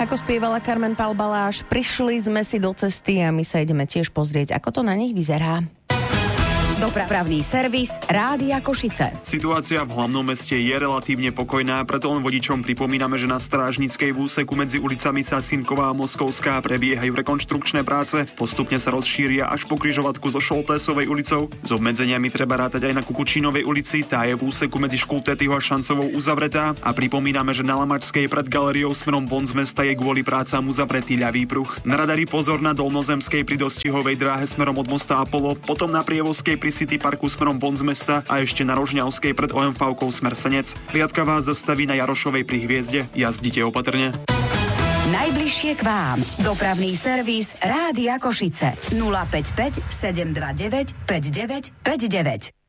Ako spievala Carmen Palbaláš, prišli sme si do cesty a my sa ideme tiež pozrieť, ako to na nich vyzerá. Dopravný servis Rádia Košice. Situácia v hlavnom meste je relatívne pokojná, preto len vodičom pripomíname, že na Strážnickej v úseku medzi ulicami Sasinková a Moskovská prebiehajú rekonštrukčné práce. Postupne sa rozšíria až po križovatku so Šoltésovej ulicou. S obmedzeniami treba rátať aj na Kukučínovej ulici, tá je v úseku medzi Škultetýho a Šancovou uzavretá. A pripomíname, že na Lamačskej pred galériou smerom von z mesta je kvôli prácam uzavretý ľavý pruh. Na radari pozor na Dolnozemskej pri dostihovej dráhe smerom od mosta Apollo, potom na Prievozkej pri City Parku smerom von z mesta a ešte na Rožňavskej pred OMV-kou smer Senec. Viatka vás zastaví na Jarošovej pri Hviezde. Jazdite opatrne. Najbližšie k vám. Dopravný servis Rádia Košice. 055 729 5959.